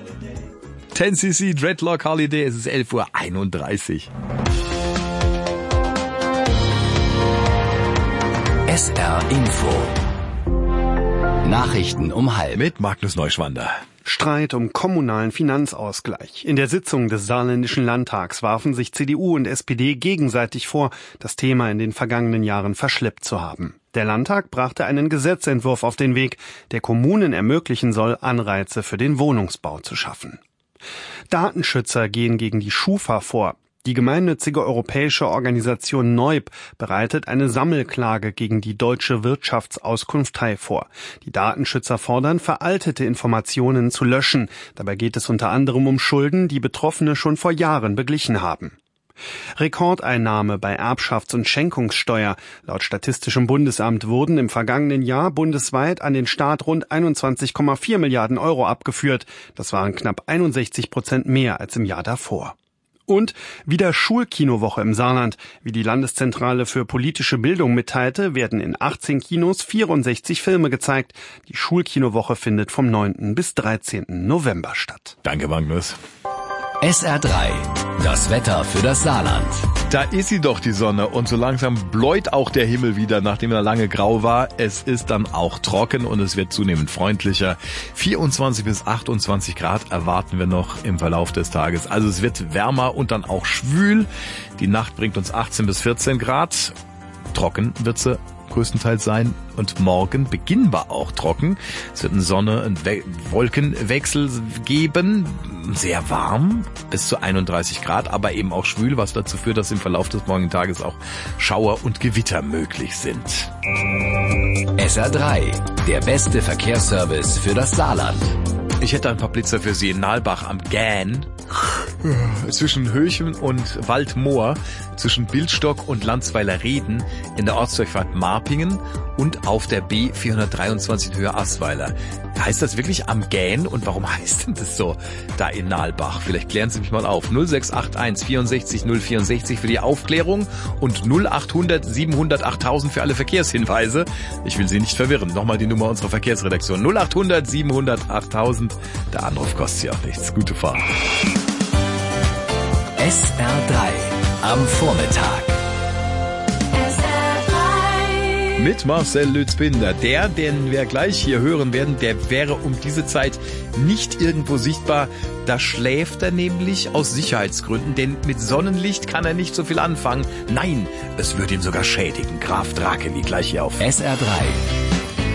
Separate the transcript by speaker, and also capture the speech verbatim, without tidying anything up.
Speaker 1: zehn C C Dreadlock Holiday, es ist elf Uhr einunddreißig.
Speaker 2: S R Info. Nachrichten um halb.
Speaker 1: Mit Magnus Neuschwander.
Speaker 3: Streit um kommunalen Finanzausgleich. In der Sitzung des Saarländischen Landtags warfen sich C D U und S P D gegenseitig vor, das Thema in den vergangenen Jahren verschleppt zu haben. Der Landtag brachte einen Gesetzentwurf auf den Weg, der Kommunen ermöglichen soll, Anreize für den Wohnungsbau zu schaffen. Datenschützer gehen gegen die Schufa vor. Die gemeinnützige europäische Organisation N O I B bereitet eine Sammelklage gegen die Deutsche Wirtschaftsauskunftei vor. Die Datenschützer fordern, veraltete Informationen zu löschen. Dabei geht es unter anderem um Schulden, die Betroffene schon vor Jahren beglichen haben. Rekordeinnahme bei Erbschafts- und Schenkungssteuer. Laut Statistischem Bundesamt wurden im vergangenen Jahr bundesweit an den Staat rund einundzwanzig Komma vier Milliarden Euro abgeführt. Das waren knapp einundsechzig Prozent mehr als im Jahr davor. Und wieder Schulkinowoche im Saarland. Wie die Landeszentrale für politische Bildung mitteilte, werden in achtzehn Kinos vierundsechzig Filme gezeigt. Die Schulkinowoche findet vom neunten bis dreizehnten November statt.
Speaker 1: Danke, Magnus.
Speaker 2: S R drei. Das Wetter für das Saarland.
Speaker 1: Da ist sie doch, die Sonne, und so langsam bläut auch der Himmel wieder, nachdem er lange grau war. Es ist dann auch trocken und es wird zunehmend freundlicher. vierundzwanzig bis achtundzwanzig Grad erwarten wir noch im Verlauf des Tages. Also es wird wärmer und dann auch schwül. Die Nacht bringt uns achtzehn bis vierzehn Grad. Trocken wird sie größtenteils sein und morgen beginnen wir auch trocken. Es wird eine Sonne- und We- Wolkenwechsel geben, sehr warm, bis zu einunddreißig Grad, aber eben auch schwül, was dazu führt, dass im Verlauf des morgigen Tages auch Schauer und Gewitter möglich sind.
Speaker 2: S R drei, der beste Verkehrsservice für das Saarland.
Speaker 1: Ich hätte ein paar Blitzer für Sie in Nalbach am Gähn. Zwischen Höchen und Waldmoor, zwischen Bildstock und Landsweiler Reden in der Ortsdurchfahrt Marpingen und auf der B vierhundertdreiundzwanzig in Höhe Asweiler. Heißt das wirklich am Gähn und warum heißt denn das so da in Nalbach? Vielleicht klären Sie mich mal auf. null sechs acht eins vierundsechzig null vierundsechzig für die Aufklärung und null achthundert siebenhundert achttausend für alle Verkehrshinweise. Ich will Sie nicht verwirren. Nochmal die Nummer unserer Verkehrsredaktion. null achthundert siebenhundert achttausend. Der Anruf kostet Sie auch nichts. Gute Fahrt.
Speaker 2: S R drei am Vormittag.
Speaker 4: S R drei.
Speaker 1: Mit Marcel Lützbinder. Der, den wir gleich hier hören werden, der wäre um diese Zeit nicht irgendwo sichtbar. Da schläft er nämlich aus Sicherheitsgründen, denn mit Sonnenlicht kann er nicht so viel anfangen. Nein, es würde ihn sogar schädigen. Graf Drakeli gleich hier auf
Speaker 2: S R drei.